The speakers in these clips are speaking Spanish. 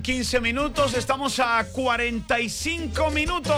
15 minutos, estamos a 45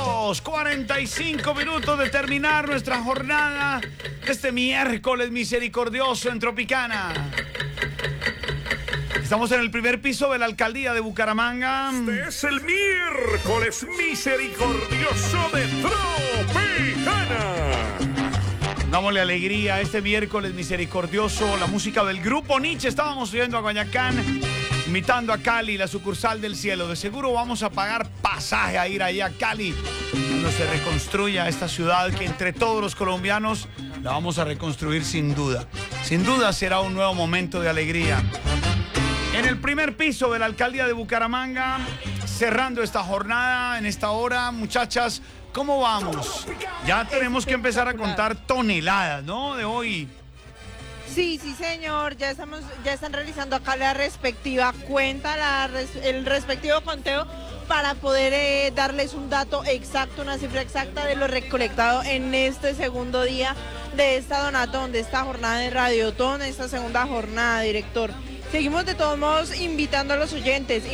minutos de terminar nuestra jornada de este miércoles misericordioso en Tropicana. Estamos en el primer piso de la alcaldía de Bucaramanga. Este es el miércoles misericordioso de Tropicana. Dámosle alegría a este miércoles misericordioso. La música del grupo Nietzsche. Estábamos yendo a Guayacán, invitando a Cali, la sucursal del cielo. De seguro vamos a pagar pasaje a ir allá a Cali, cuando se reconstruya esta ciudad que entre todos los colombianos la vamos a reconstruir sin duda. Sin duda será un nuevo momento de alegría. En el primer piso de la alcaldía de Bucaramanga, cerrando esta jornada en esta hora, muchachas, ¿cómo vamos? Ya tenemos que empezar a contar toneladas, ¿no? De hoy. Sí, señor, ya están realizando acá la respectiva cuenta, el respectivo conteo para poder darles un dato exacto, una cifra exacta de lo recolectado en este segundo día de esta donatón, de esta jornada de Radiotón, esta segunda jornada, director. Seguimos de todos modos invitando a los oyentes,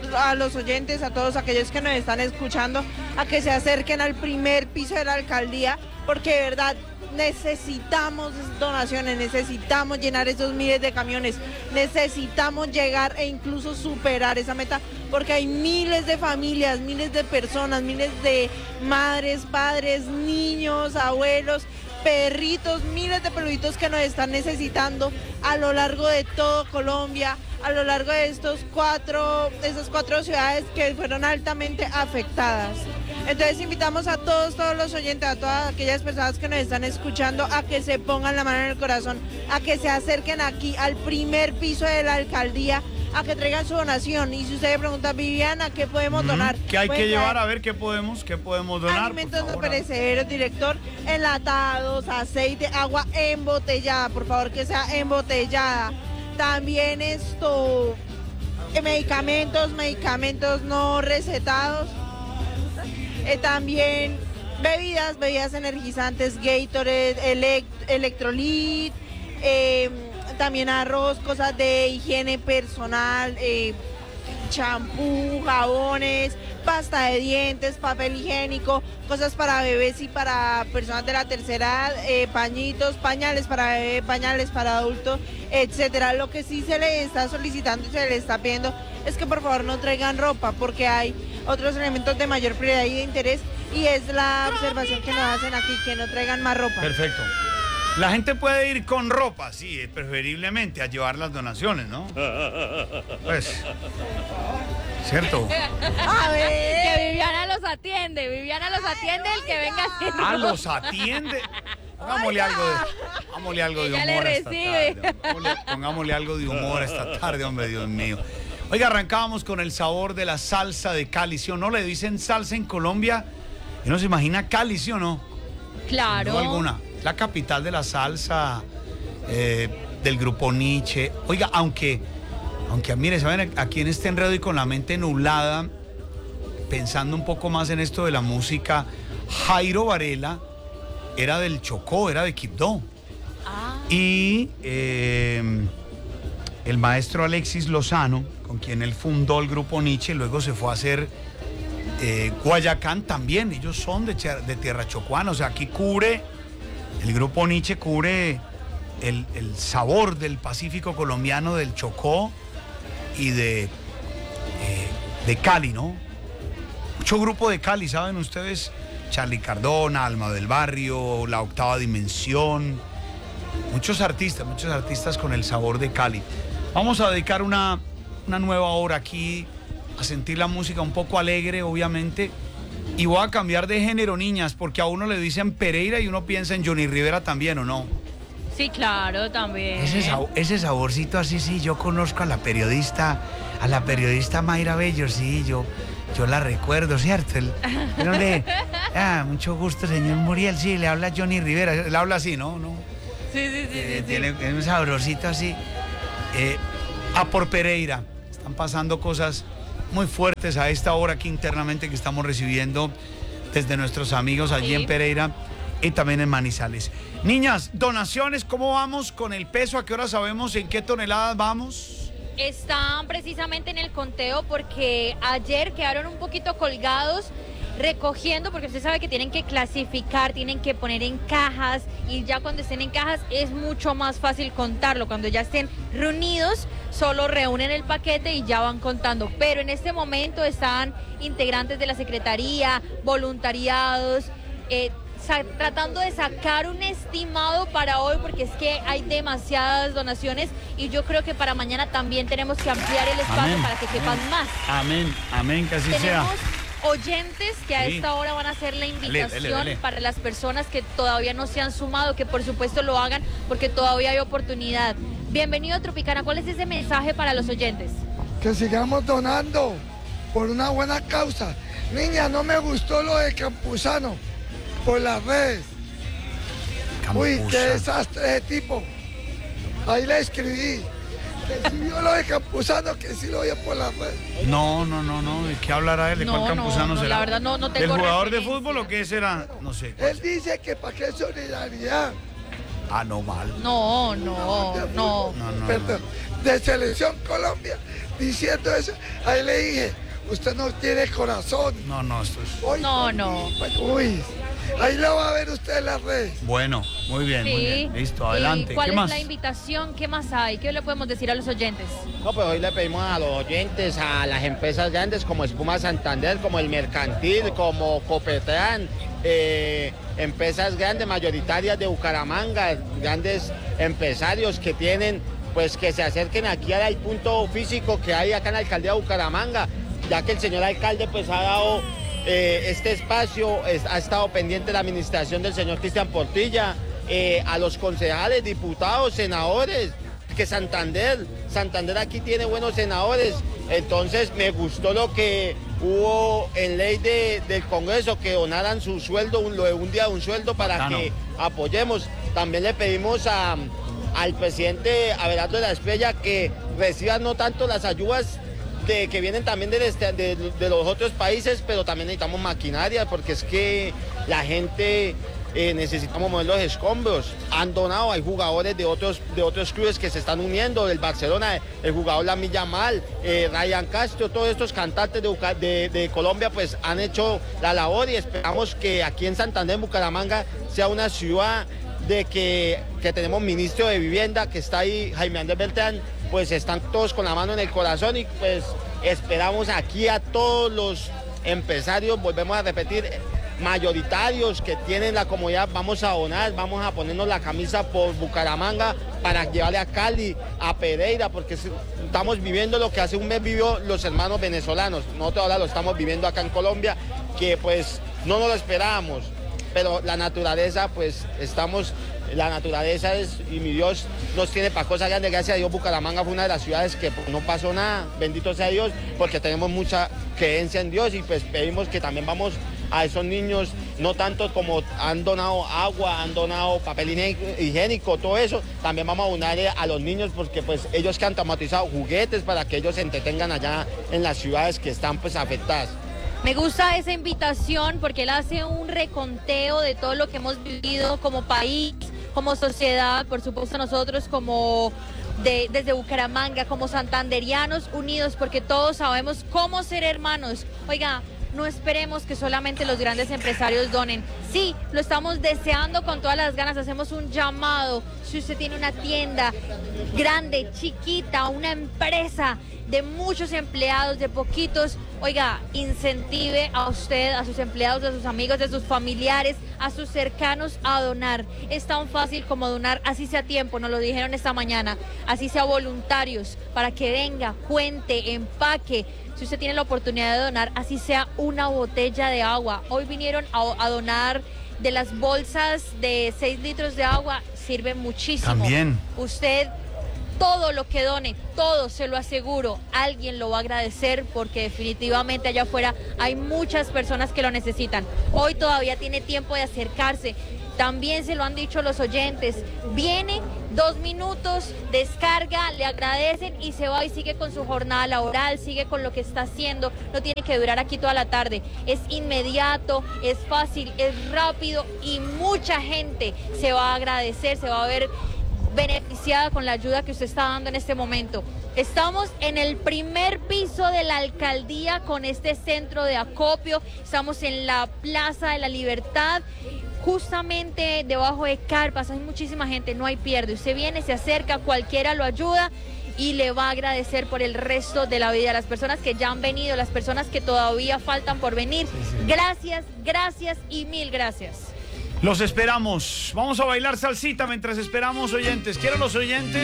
a todos aquellos que nos están escuchando, a que se acerquen al primer piso de la alcaldía, porque de verdad necesitamos donaciones, necesitamos llenar esos miles de camiones, necesitamos llegar e incluso superar esa meta, porque hay miles de familias, miles de personas, miles de madres, padres, niños, abuelos, perritos, miles de peluditos que nos están necesitando a lo largo de todo Colombia, a lo largo de esas cuatro ciudades que fueron altamente afectadas. Entonces invitamos a todos los oyentes, a todas aquellas personas que nos están escuchando, a que se pongan la mano en el corazón, a que se acerquen aquí al primer piso de la alcaldía, a que traigan su donación. Y si ustedes preguntan, Viviana, ¿qué podemos donar? ¿Qué hay que llevar? A ver, ¿qué podemos donar? Alimentos no perecederos, director, enlatados, aceite, agua embotellada, por favor que sea embotellada. También medicamentos no recetados. También bebidas energizantes, Gatorade, Electrolit, también arroz, cosas de higiene personal, champú, jabones, pasta de dientes, papel higiénico, cosas para bebés y para personas de la tercera edad, pañitos, pañales para bebé, pañales para adultos, etcétera. Lo que sí se le está solicitando y se le está pidiendo es que por favor no traigan ropa, porque hay otros elementos de mayor prioridad y de interés, y es la observación que nos hacen aquí, que no traigan más ropa. Perfecto. La gente puede ir con ropa, sí, preferiblemente a llevar las donaciones, ¿no? Pues, ¿cierto? A ver. Que Viviana los atiende, el que venga haciendo. Ah, los atiende. Pongámosle algo de Ella humor le esta recibe. tarde. Pongámosle algo de humor esta tarde, hombre, Dios mío. Oiga, arrancábamos con el sabor de la salsa de Cali, ¿sí o no? Le dicen salsa en Colombia y uno se imagina Cali, ¿sí o no? Claro. No alguna. La capital de la salsa, del grupo Nietzsche. Oiga, aunque mire, ¿saben? Aquí en este enredo y con la mente nublada, pensando un poco más en esto de la música, Jairo Varela era del Chocó, era de Quibdó. Ah. Y el maestro Alexis Lozano, con quien él fundó el grupo Nietzsche, luego se fue a hacer Guayacán también. Ellos son de tierra chocuana, o sea, aquí el grupo Nietzsche cubre el sabor del Pacífico colombiano, del Chocó y de Cali, ¿no? Mucho grupo de Cali, ¿saben ustedes? Charly Cardona, Alma del Barrio, La Octava Dimensión, muchos artistas con el sabor de Cali. Vamos a dedicar una nueva hora aquí a sentir la música un poco alegre, obviamente, y voy a cambiar de género, niñas, porque a uno le dicen Pereira y uno piensa en Johnny Rivera también, ¿o no? Sí, claro, también. Ese saborcito así, sí, yo conozco a la periodista Mayra Bello, sí, yo la recuerdo, ¿cierto? Mucho gusto, señor Muriel, sí, le habla Johnny Rivera, le habla así, ¿no? Sí. Tiene un sabrosito así. A por Pereira, están pasando cosas muy fuertes a esta hora aquí internamente que estamos recibiendo desde nuestros amigos allí en Pereira y también en Manizales. Niñas, donaciones, ¿cómo vamos con el peso? ¿A qué hora sabemos en qué toneladas vamos? están precisamente en el conteo porque ayer quedaron un poquito colgados recogiendo, porque usted sabe que tienen que clasificar, tienen que poner en cajas, y ya cuando estén en cajas es mucho más fácil contarlo. Cuando ya estén reunidos, solo reúnen el paquete y ya van contando. Pero en este momento están integrantes de la Secretaría, voluntariados, tratando de sacar un estimado para hoy, porque es que hay demasiadas donaciones y yo creo que para mañana también tenemos que ampliar el espacio para que quepan más. Amén, amén, que así sea. Oyentes que a esta hora van a hacer la invitación para las personas que todavía no se han sumado, que por supuesto lo hagan porque todavía hay oportunidad. Bienvenido a Tropicana. ¿Cuál es ese mensaje para los oyentes? Que sigamos donando por una buena causa. Niña, no me gustó lo de Campuzano por las redes. Uy, qué desastre ese tipo. Ahí le escribí. Que si vio lo de Campuzano, que sí lo vio por las redes. No. ¿De qué hablará él? ¿De cuál Campuzano será? La verdad no tengo ¿Del jugador de referencia. fútbol o qué será? No sé. Él dice que para qué solidaridad. Ah, no, mal. No. Perdón, de Selección Colombia, diciendo eso. Ahí le dije, usted no tiene corazón. No, esto es... Uy, No. Uy, ahí lo va a ver usted en las redes. Bueno, muy bien, muy bien. Listo, adelante. ¿Y cuál ¿Qué es más? la invitación? ¿Qué más hay? ¿Qué le podemos decir a los oyentes? No, pues hoy le pedimos a los oyentes, a las empresas grandes como Espuma Santander, como el Mercantil, como Copetran, empresas grandes, mayoritarias de Bucaramanga, grandes empresarios que tienen, pues que se acerquen aquí al punto físico que hay acá en la alcaldía de Bucaramanga, ya que el señor alcalde pues ha dado este espacio, ha estado pendiente de la administración del señor Cristian Portilla, a los concejales, diputados, senadores, que Santander aquí tiene buenos senadores, entonces me gustó lo que hubo en ley del Congreso, que donaran su sueldo, lo de un día un sueldo para que apoyemos. También le pedimos al presidente Abelardo de la Espriella que reciba no tanto las ayudas que vienen también de los otros países, pero también necesitamos maquinaria, porque es que la gente necesitamos mover los escombros. Han donado, hay jugadores de otros clubes que se están uniendo, del Barcelona, el jugador Lamine Yamal, Ryan Castro, todos estos cantantes de Colombia pues han hecho la labor, y esperamos que aquí en Santander, en Bucaramanga, sea una ciudad de que tenemos ministro de Vivienda, que está ahí, Jaime Andrés Beltrán, pues están todos con la mano en el corazón, y pues esperamos aquí a todos los empresarios, volvemos a repetir, mayoritarios que tienen la comodidad, vamos a donar, vamos a ponernos la camisa por Bucaramanga para llevarle a Cali, a Pereira, porque estamos viviendo lo que hace un mes vivió los hermanos venezolanos. Nosotros ahora lo estamos viviendo acá en Colombia, que pues no nos lo esperábamos, pero la naturaleza, pues la naturaleza y mi Dios nos tiene para cosas grandes. Gracias a Dios, Bucaramanga fue una de las ciudades que no pasó nada, bendito sea Dios, porque tenemos mucha creencia en Dios, y pues pedimos que también vamos a esos niños, no tanto como han donado agua, han donado papel higiénico, todo eso, también vamos a donar a los niños, porque pues ellos que han traumatizado, juguetes para que ellos se entretengan allá en las ciudades que están pues afectadas. Me gusta esa invitación porque él hace un reconteo de todo lo que hemos vivido como país, como sociedad, por supuesto nosotros como desde Bucaramanga, como santanderianos unidos, porque todos sabemos cómo ser hermanos. Oiga, no esperemos que solamente los grandes empresarios donen. Sí, lo estamos deseando con todas las ganas. Hacemos un llamado. Si usted tiene una tienda grande, chiquita, una empresa de muchos empleados, de poquitos, oiga, incentive a usted, a sus empleados, a sus amigos, a sus familiares, a sus cercanos a donar. Es tan fácil como donar, así sea tiempo, nos lo dijeron esta mañana, así sea voluntarios, para que venga, cuente, empaque. Si usted tiene la oportunidad de donar, así sea una botella de agua. Hoy vinieron a donar de las bolsas de 6 litros de agua, sirve muchísimo. También. Usted, todo lo que done, todo, se lo aseguro, alguien lo va a agradecer, porque definitivamente allá afuera hay muchas personas que lo necesitan. Hoy todavía tiene tiempo de acercarse. También se lo han dicho los oyentes, viene 2 minutos, descarga, le agradecen y se va y sigue con su jornada laboral, sigue con lo que está haciendo, no tiene que durar aquí toda la tarde, es inmediato, es fácil, es rápido, y mucha gente se va a agradecer, se va a ver beneficiada con la ayuda que usted está dando en este momento. Estamos en el primer piso de la alcaldía con este centro de acopio. Estamos en la Plaza de la Libertad, justamente debajo de carpas. Hay muchísima gente, no hay pierde. Usted viene, se acerca, cualquiera lo ayuda y le va a agradecer por el resto de la vida. Las personas que ya han venido, las personas que todavía faltan por venir. Gracias, gracias y mil gracias. Los esperamos. Vamos a bailar salsita mientras esperamos oyentes. Quiero los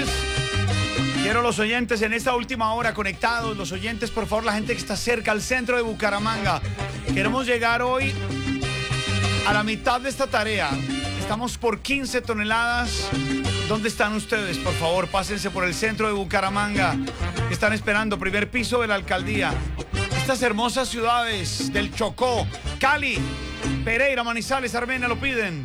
oyentes en esta última hora conectados. Los oyentes, por favor, la gente que está cerca al centro de Bucaramanga. Queremos llegar hoy a la mitad de esta tarea. Estamos por 15 toneladas. ¿Dónde están ustedes? Por favor, pásense por el centro de Bucaramanga. Están esperando, primer piso de la alcaldía. Estas hermosas ciudades del Chocó, Cali, Pereira, Manizales, Armenia lo piden.